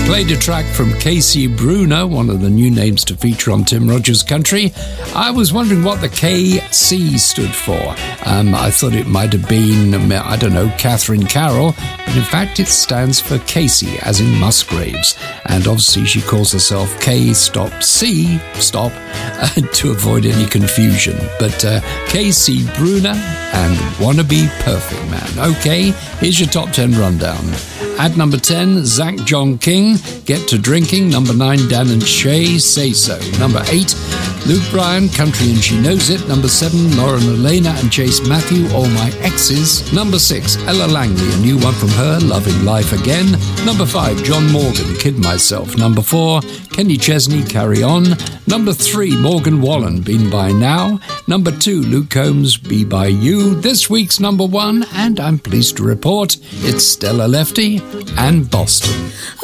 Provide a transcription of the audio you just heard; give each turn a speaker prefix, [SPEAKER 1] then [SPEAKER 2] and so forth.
[SPEAKER 1] Played a track from Casey Bruner, one of the new names to feature on Tim Rogers Country. I was wondering what the KC stood for. I thought it might have been, I don't know, Catherine Carroll, but in fact it stands for Casey, as in Musgraves. And obviously she calls herself K-C, to avoid any confusion. But Casey Bruner and Wannabe Perfect Man. Okay, here's your top 10 rundown. At number 10, Zach John King, Get to Drinking. Number 9, Dan and Shay, Say So. Number 8, Luke Bryan, Country and She Knows It. Number 7, Lauren Elena and Chase Matthew, All My Exes. Number 6, Ella Langley, a new one from her, Loving Life Again. Number 5, John Morgan, Kid Myself. Number 4, Kenny Chesney, Carry On. Number 3, Morgan Wallen, Been By Now. Number 2, Luke Combs, Be By You. This week's number 1, and I'm pleased to report, it's Stella Lefty and Boston.